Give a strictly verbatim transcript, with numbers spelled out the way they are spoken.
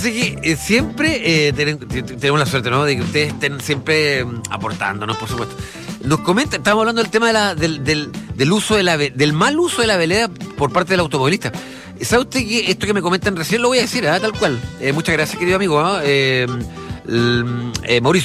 Así que eh, siempre eh, ten- ten- tenemos la suerte, ¿no? De que ustedes estén siempre mm, aportándonos, por supuesto. Nos comenta, estamos hablando del tema de la, del, del, del uso de la ve- del mal uso de la vereda por parte del automovilista. ¿Sabe usted que esto que me comentan recién lo voy a decir, ah, tal cual? Eh, muchas gracias, querido amigo. ¿Ah? Eh, l- eh, Mauricio.